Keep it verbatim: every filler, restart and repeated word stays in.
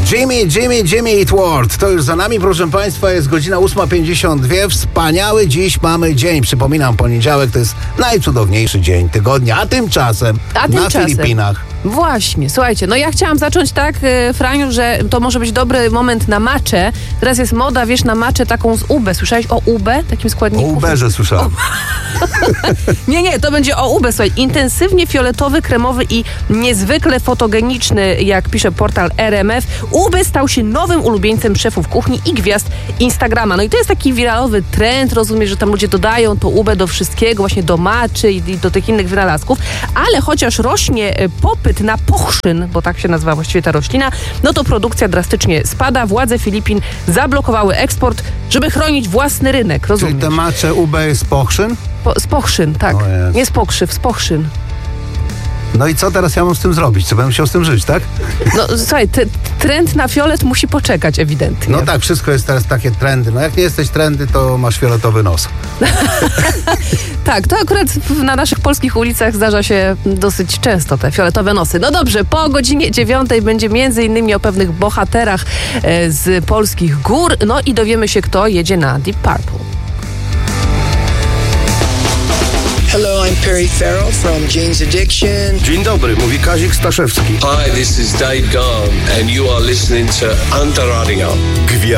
Jimmy, Jimmy, Jimmy Eat World. To już za nami, proszę Państwa, jest godzina ósma pięćdziesiąt dwa. Wspaniały dziś mamy dzień. Przypominam, poniedziałek to jest najcudowniejszy dzień tygodnia, a tymczasem a na tymczasem. Filipinach. Właśnie, słuchajcie, no ja chciałam zacząć tak, Franiu, że to może być dobry moment na maczę. Teraz jest moda, wiesz, na maczę taką z ube. Słyszałeś o ube, takim składniku? O Uberze słyszałem. Nie, nie, to będzie o ube, słuchaj. Intensywnie fioletowy, kremowy i niezwykle fotogeniczny, jak pisze portal R M F. Ube stał się nowym ulubieńcem szefów kuchni i gwiazd Instagrama. No i to jest taki wiralowy trend, rozumiesz, że tam ludzie dodają to ube do wszystkiego, właśnie do maczy i, i do tych innych wynalazków. Ale chociaż rośnie popyt na pochrzyn, bo tak się nazywa właściwie ta roślina, no to produkcja drastycznie spada. Władze Filipin zablokowały eksport, żeby chronić własny rynek, rozumiesz? Czyli te macze ube jest pochrzyn? Po, z pochrzyn, tak. Nie z pokrzyw, z pochrzyn. No i co teraz ja mam z tym zrobić? Co będę musiał z tym żyć, tak? No słuchaj, t- trend na fiolet musi poczekać ewidentnie. No tak, wszystko jest teraz takie trendy. No jak nie jesteś trendy, to masz fioletowy nos. Tak, to akurat w, na naszych polskich ulicach zdarza się dosyć często, te fioletowe nosy. No dobrze, po godzinie dziewiątej będzie między innymi o pewnych bohaterach e, z polskich gór. No i dowiemy się, kto jedzie na Deep Purple. Hello, I'm Perry Farrell from Jane's Addiction. Dzień dobry, mówi Kazik Staszewski. Hi, this is Dave Gahan, and you are listening to Under Radio.